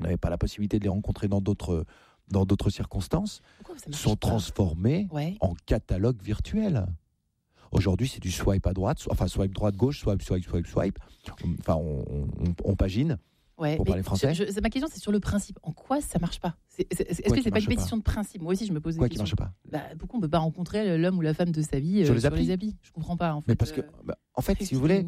on n'avait pas la possibilité de les rencontrer dans d'autres circonstances, sont transformés en catalogue virtuel. Aujourd'hui, c'est du swipe à droite, enfin swipe droite-gauche, swipe. Enfin, on pagine. Ouais, pour parler français. Ma question, c'est sur le principe. En quoi ça marche pas ? Est-ce que c'est pas une pétition de principe ? Moi aussi, je me pose des questions. Qui marche pas ? Pourquoi on ne peut pas rencontrer l'homme ou la femme de sa vie sur les applis ? Je comprends pas. En fait, mais parce que, en fait, si vous voulez,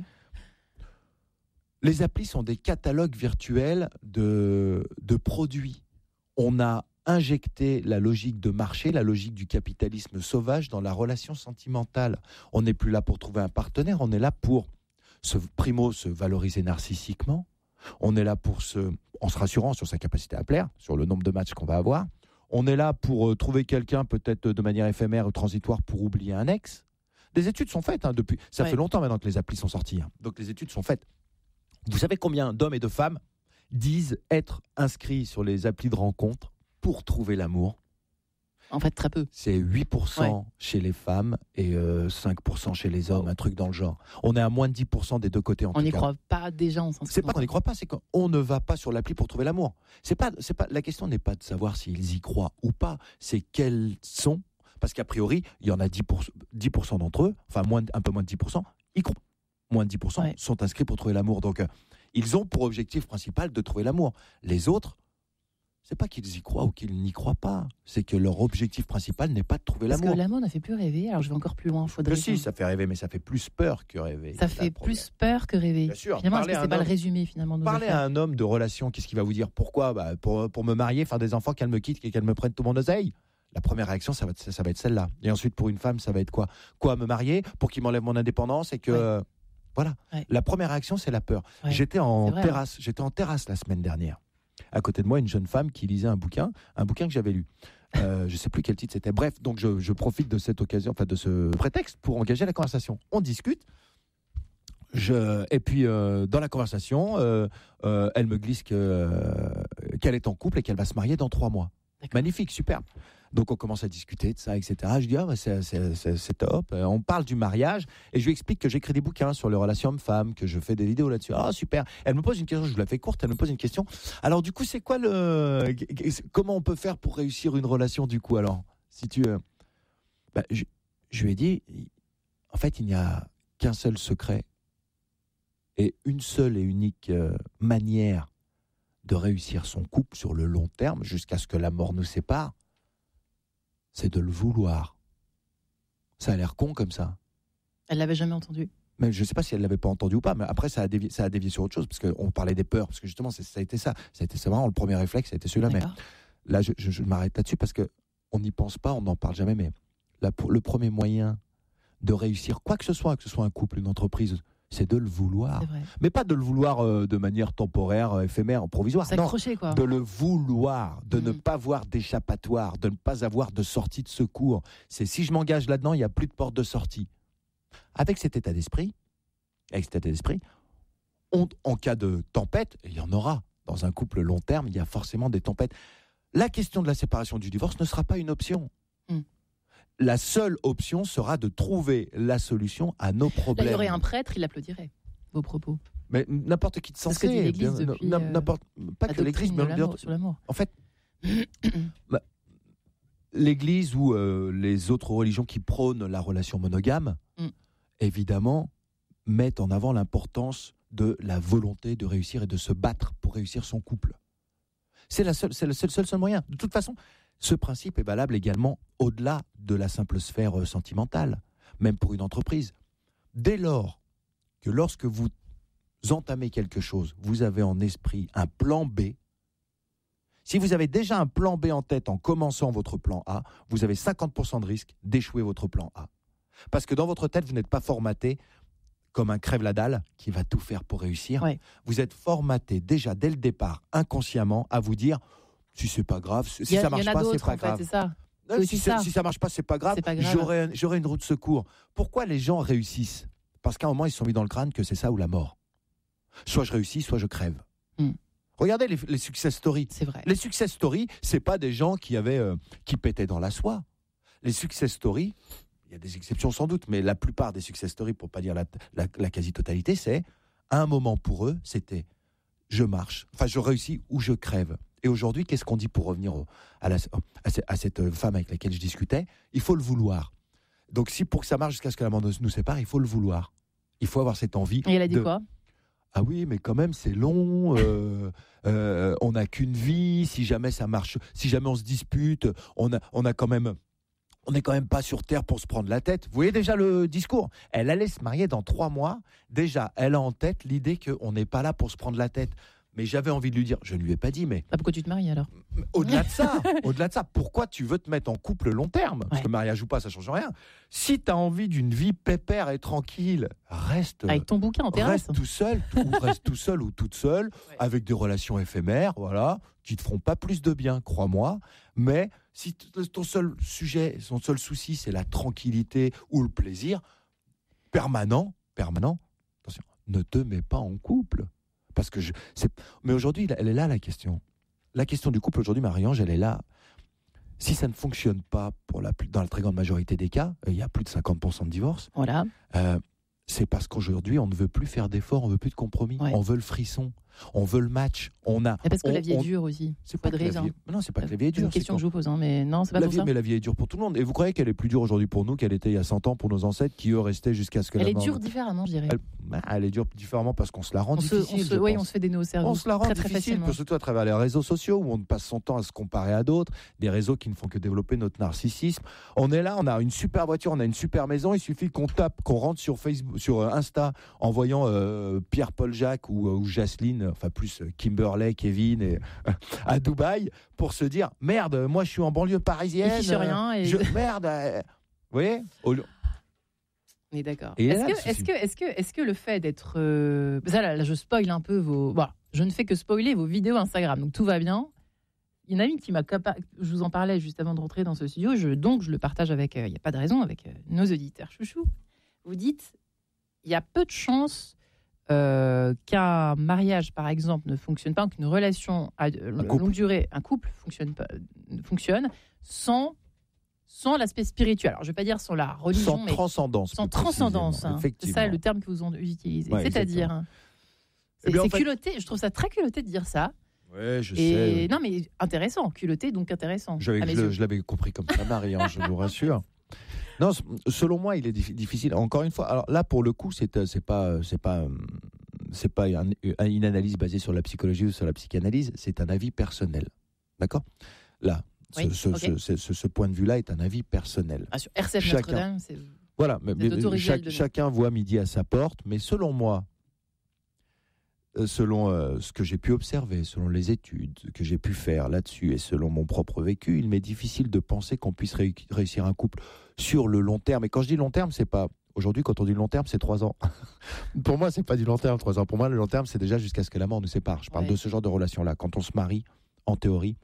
les applis sont des catalogues virtuels de produits. On a injecté la logique de marché, la logique du capitalisme sauvage dans la relation sentimentale. On n'est plus là pour trouver un partenaire, on est là pour se valoriser narcissiquement. On est là en se rassurant sur sa capacité à plaire, sur le nombre de matchs qu'on va avoir. On est là pour trouver quelqu'un peut-être de manière éphémère ou transitoire pour oublier un ex. Des études sont faites depuis. Ça fait longtemps maintenant que les applis sont sorties. Donc les études sont faites. Vous savez combien d'hommes et de femmes disent être inscrits sur les applis de rencontre pour trouver l'amour ? En fait, très peu. C'est 8% chez les femmes et 5% chez les hommes, un truc dans le genre. On est à moins de 10% des deux côtés en tout cas. On n'y croit pas déjà, on s'en C'est pas qu'on n'y croit pas, c'est qu'on ne va pas sur l'appli pour trouver l'amour. La question n'est pas de savoir s'ils y croient ou pas, c'est quels sont, parce qu'a priori, il y en a 10% d'entre eux, enfin un peu moins de 10%, y croient. Moins de 10% sont inscrits pour trouver l'amour. Donc, ils ont pour objectif principal de trouver l'amour. Les autres, c'est pas qu'ils y croient ou qu'ils n'y croient pas. C'est que leur objectif principal n'est pas de trouver l'amour. Parce que l'amour ne fait plus rêver. Alors je vais encore plus loin. Si, ça fait rêver, mais ça fait plus peur que rêver. Ça fait plus peur que rêver. Bien sûr. Finalement, est-ce que c'est pas le résumé finalement de Parlez à un homme de relation, qu'est-ce qu'il va vous dire ? Pourquoi ? Pour me marier, faire des enfants, qu'elle me quitte et qu'elle me prenne tout mon oseille. La première réaction, ça va être celle-là. Et ensuite, pour une femme, ça va être quoi ? Me marier pour qu'il m'enlève mon indépendance et que... Voilà. Ouais. La première réaction, c'est la peur. Ouais. J'étais en terrasse la semaine dernière. À côté de moi, une jeune femme qui lisait un bouquin que j'avais lu. Je ne sais plus quel titre c'était. Bref, donc je profite de cette occasion, enfin de ce prétexte pour engager la conversation. On discute. Et puis, dans la conversation, elle me glisse qu'elle est en couple et qu'elle va se marier dans 3 mois. D'accord. Magnifique, superbe. Donc on commence à discuter de ça, etc. Je dis c'est top. On parle du mariage et je lui explique que j'écris des bouquins sur les relations hommes-femmes, que je fais des vidéos là-dessus. Ah super. Elle me pose une question, je vous la fais courte. Elle me pose une question. Alors du coup, c'est quoi comment on peut faire pour réussir une relation du coup alors si tu je lui ai dit en fait il n'y a qu'un seul secret et une seule et unique manière de réussir son couple sur le long terme jusqu'à ce que la mort nous sépare. C'est de le vouloir. Ça a l'air con comme ça. Elle l'avait jamais entendu. Mais je ne sais pas si elle l'avait pas entendu ou pas, mais après ça a dévié sur autre chose, parce qu'on parlait des peurs, parce que justement ça a été ça. C'est vraiment le premier réflexe, ça a été celui-là. D'accord. Mais là, je m'arrête là-dessus parce qu'on n'y pense pas, on n'en parle jamais, mais le premier moyen de réussir quoi que ce soit un couple, une entreprise, c'est de le vouloir. Mais pas de le vouloir de manière temporaire, éphémère, provisoire. Non, quoi. De le vouloir, de ne pas voir d'échappatoire, de ne pas avoir de sortie de secours. C'est si je m'engage là-dedans, il n'y a plus de porte de sortie. Avec cet état d'esprit, en cas de tempête, il y en aura. Dans un couple long terme, il y a forcément des tempêtes. La question de la séparation, du divorce ne sera pas une option. La seule option sera de trouver la solution à nos problèmes. Là, il y aurait un prêtre, il applaudirait vos propos. Mais n'importe qui de sensé. C'est ce que dit l'Église depuis pas que l'Église, mais sur l'amour. En fait, l'Église ou les autres religions qui prônent la relation monogame, évidemment, mettent en avant l'importance de la volonté de réussir et de se battre pour réussir son couple. C'est le seul moyen. De toute façon, ce principe est valable également au-delà de la simple sphère sentimentale, même pour une entreprise. Dès lors que lorsque vous entamez quelque chose, vous avez en esprit un plan B, si vous avez déjà un plan B en tête en commençant votre plan A, vous avez 50% de risque d'échouer votre plan A. Parce que dans votre tête, vous n'êtes pas formaté comme un crève-la-dalle qui va tout faire pour réussir. Ouais. Vous êtes formaté déjà dès le départ, inconsciemment, à vous dire... Si c'est pas grave, si ça marche pas, c'est pas grave. C'est ça. Si ça marche pas, c'est pas grave. J'aurai une roue de secours. Pourquoi les gens réussissent ? Parce qu'à un moment, ils se sont mis dans le crâne que c'est ça ou la mort. Soit je réussis, soit je crève. Regardez les success stories. C'est vrai. Les success stories, c'est pas des gens qui pétaient dans la soie. Les success stories, il y a des exceptions sans doute, mais la plupart des success stories, pour pas dire la quasi-totalité, c'est à un moment pour eux, c'était je marche, enfin je réussis ou je crève. Et aujourd'hui, qu'est-ce qu'on dit pour revenir à cette femme avec laquelle je discutais ? Il faut le vouloir. Donc si pour que ça marche jusqu'à ce que la mort nous sépare, il faut le vouloir. Il faut avoir cette envie. Et elle a dit quoi ? Ah oui, mais quand même, c'est long. On n'a qu'une vie. Si jamais ça marche, si jamais on se dispute, on est quand même pas sur Terre pour se prendre la tête. Vous voyez déjà le discours. Elle allait se marier dans 3 mois. Déjà, elle a en tête l'idée qu'on n'est pas là pour se prendre la tête. Mais j'avais envie de lui dire, je ne lui ai pas dit, mais... Pourquoi tu te maries alors ? Au-delà de ça, pourquoi tu veux te mettre en couple long terme ? Parce que mariage ou pas, ça ne change rien. Si tu as envie d'une vie pépère et tranquille, reste... Avec ton bouquin en terrasse. Reste tout seul ou toute seule, avec des relations éphémères, voilà, qui ne te feront pas plus de bien, crois-moi. Mais si ton seul souci, c'est la tranquillité ou le plaisir, permanent, attention, ne te mets pas en couple. Parce que mais aujourd'hui, elle est là la question. La question du couple aujourd'hui, Marie-Ange, elle est là. Si ça ne fonctionne pas dans la très grande majorité des cas, il y a plus de 50% de divorces. Voilà. C'est parce qu'aujourd'hui, on ne veut plus faire d'efforts, on ne veut plus de compromis. Ouais. On veut le frisson, on veut le match. Et parce que la vie est dure aussi. C'est pas de raison. Non, c'est pas que la vie est dure. C'est une question que je vous pose, mais non, c'est pas pour ça. Mais la vie est dure pour tout le monde. Et vous croyez qu'elle est plus dure aujourd'hui pour nous qu'elle était il y a 100 ans pour nos ancêtres qui, eux, restaient jusqu'à ce que elle est dure différemment, je dirais. Elle est dure différemment parce qu'on se la rend difficile. Oui, on se fait des nœuds au cerveau. On se la rend difficile, surtout à travers les réseaux sociaux où on passe son temps à se comparer à d'autres, des réseaux qui ne font que développer notre narcissisme. On est là, on a une super voiture, on a une super maison, il suffit qu'on rentre sur Facebook, sur Insta, en voyant Pierre-Paul Jacques ou Jacqueline, enfin plus Kimberley, Kevin à Dubaï, pour se dire merde, moi je suis en banlieue parisienne. Et rien. Merde, vous voyez. On est d'accord. Est-ce que le fait d'être là, je spoil un peu je ne fais que spoiler vos vidéos Instagram, donc tout va bien. Il y en a une qui m'a je vous en parlais juste avant de rentrer dans ce studio, donc je le partage avec, il n'y a pas de raison, avec nos auditeurs chouchous. Vous dites, il y a peu de chances qu'un mariage, par exemple, ne fonctionne pas, qu'une relation à longue durée, un couple fonctionne sans l'aspect spirituel. Alors, je ne vais pas dire sans la religion, sans transcendance. Sans transcendance. C'est ça le terme que vous utilisez. Ouais, c'est-à-dire, c'est culotté. Je trouve ça très culotté de dire ça. Ouais, je sais. Non, mais intéressant. Culotté, donc intéressant. Je l'avais compris comme ça, Marie, je vous rassure. Non, selon moi, il est difficile. Encore une fois, alors là, pour le coup, c'est pas une analyse basée sur la psychologie ou sur la psychanalyse. C'est un avis personnel. D'accord ? Là, ce point de vue-là est un avis personnel. Sur RCF Notre-Dame, c'est... Voilà, chacun voit midi à sa porte, mais selon moi, selon ce que j'ai pu observer, selon les études que j'ai pu faire là-dessus et selon mon propre vécu, il m'est difficile de penser qu'on puisse réussir un couple sur le long terme. Et quand je dis long terme, c'est pas... Aujourd'hui, quand on dit long terme, c'est 3 ans. Pour moi, c'est pas du long terme, 3 ans. Pour moi, le long terme, c'est déjà jusqu'à ce que la mort nous sépare. Je parle de ce genre de relation-là. Quand on se marie, en théorie,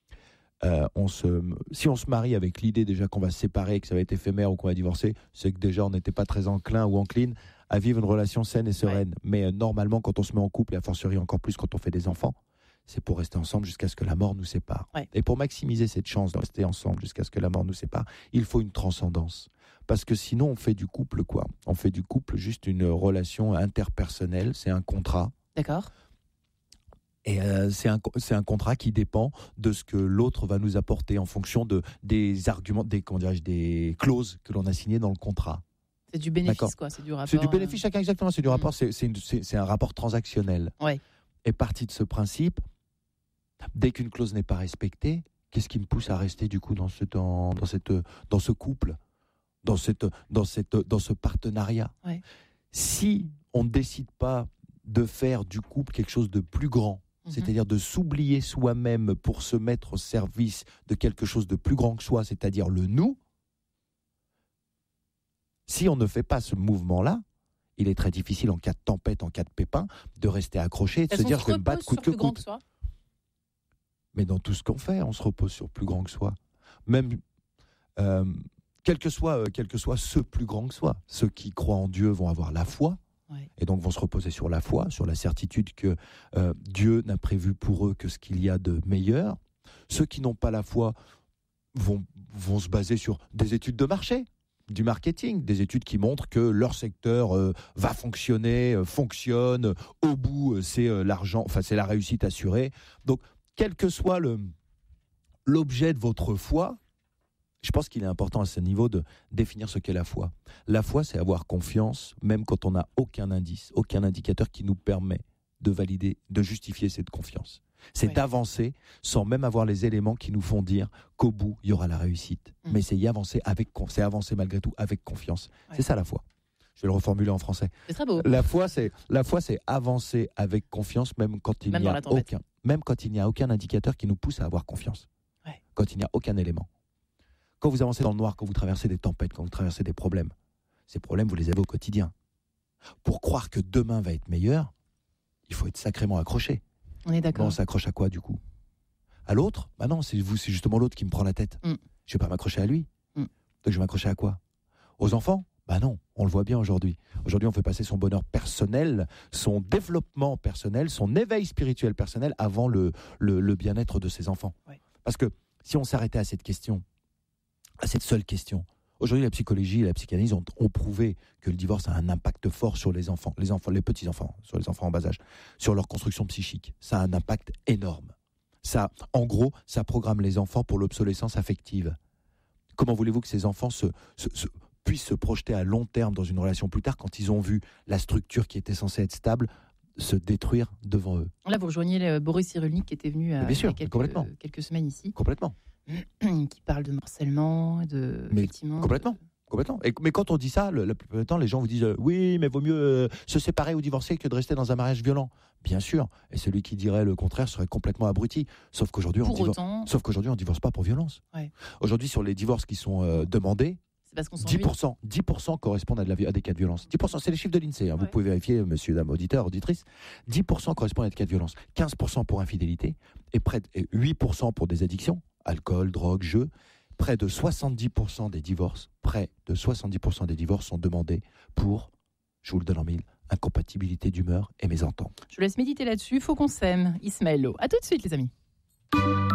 si on se marie avec l'idée déjà qu'on va se séparer, que ça va être éphémère ou qu'on va divorcer, c'est que déjà on n'était pas très enclin ou encline à vivre une relation saine et sereine. Ouais. Mais normalement, quand on se met en couple, et a fortiori encore plus quand on fait des enfants, c'est pour rester ensemble jusqu'à ce que la mort nous sépare. Ouais. Et pour maximiser cette chance de rester ensemble jusqu'à ce que la mort nous sépare, il faut une transcendance. Parce que sinon, on fait du couple quoi ? On fait du couple juste une relation interpersonnelle, c'est un contrat. D'accord. Et c'est un contrat qui dépend de ce que l'autre va nous apporter en fonction des arguments, des clauses que l'on a signées dans le contrat. C'est du bénéfice, quoi. C'est du rapport. C'est du bénéfice, chacun exactement. C'est du rapport. C'est un rapport transactionnel. Ouais. Et parti de ce principe, dès qu'une clause n'est pas respectée, qu'est-ce qui me pousse à rester du coup dans ce couple, dans ce partenariat ? Ouais. Si on ne décide pas de faire du couple quelque chose de plus grand, c'est-à-dire de s'oublier soi-même pour se mettre au service de quelque chose de plus grand que soi, c'est-à-dire le nous. Si on ne fait pas ce mouvement-là, il est très difficile en cas de tempête, en cas de pépin, de rester accroché et de se dire je vais me battre coûte que coûte. Mais dans tout ce qu'on fait, on se repose sur plus grand que soi. Même quel que soit ce plus grand que soi. Ceux qui croient en Dieu vont avoir la foi. Ouais. Et donc vont se reposer sur la foi, sur la certitude que Dieu n'a prévu pour eux que ce qu'il y a de meilleur. Ceux qui n'ont pas la foi vont se baser sur des études de marché. du marketing, des études qui montrent que leur secteur va fonctionne, au bout c'est l'argent, enfin c'est la réussite assurée. Donc quel que soit l'objet de votre foi, je pense qu'il est important à ce niveau de définir ce qu'est la foi. La foi, c'est avoir confiance, même quand on n'a aucun indice, aucun indicateur qui nous permet de valider, de justifier cette confiance. C'est d'avancer sans même avoir les éléments qui nous font dire qu'au bout, il y aura la réussite. Mais c'est avancer malgré tout avec confiance. C'est ça la foi. Je vais le reformuler en français. C'est très beau. La foi, c'est avancer avec confiance, même quand il n'y a aucun indicateur qui nous pousse à avoir confiance. Quand il n'y a aucun élément. Quand vous avancez dans le noir, quand vous traversez des tempêtes, quand vous traversez des problèmes, ces problèmes, vous les avez au quotidien. Pour croire que demain va être meilleur, il faut être sacrément accroché. On est d'accord. On s'accroche à quoi, du coup ? À l'autre ? Bah non, c'est justement l'autre qui me prend la tête. Je ne vais pas m'accrocher à lui. Donc je vais m'accrocher à quoi ? Aux enfants ? Bah non, on le voit bien aujourd'hui. Aujourd'hui, on fait passer son bonheur personnel, son développement personnel, son éveil spirituel personnel avant le bien-être de ses enfants. Parce que si on s'arrêtait à cette question, à cette seule question, aujourd'hui, la psychologie et la psychanalyse ont prouvé que le divorce a un impact fort sur les enfants, les petits-enfants, sur les enfants en bas âge, sur leur construction psychique. Ça a un impact énorme. Ça, en gros, ça programme les enfants pour l'obsolescence affective. Comment voulez-vous que ces enfants puissent se projeter à long terme dans une relation plus tard quand ils ont vu la structure qui était censée être stable se détruire devant eux ? Là, vous rejoignez Boris Cyrulnik qui était venu il y a quelques semaines ici. Complètement. Qui parle de harcèlement, Complètement. Mais quand on dit ça, la plupart du temps, les gens vous disent oui, mais vaut mieux se séparer ou divorcer que de rester dans un mariage violent. Bien sûr. Et celui qui dirait le contraire serait complètement abruti. Sauf qu'aujourd'hui, on ne divorce pas pour violence. Aujourd'hui, sur les divorces qui sont demandés, c'est parce qu'on 10% correspondent à des cas de violence. 10%, c'est les chiffres de l'INSEE. Vous pouvez vérifier, monsieur, dame, auditeur, auditrice. 10% correspondent à des cas de violence. 15% pour infidélité et 8% pour des addictions. Alcool, drogue, jeux. Près de 70% des divorces sont demandés pour, je vous le donne en mille, incompatibilité d'humeur et mésentente. Je vous laisse méditer là-dessus. Faut qu'on s'aime. Ismaël Lo. À tout de suite, les amis.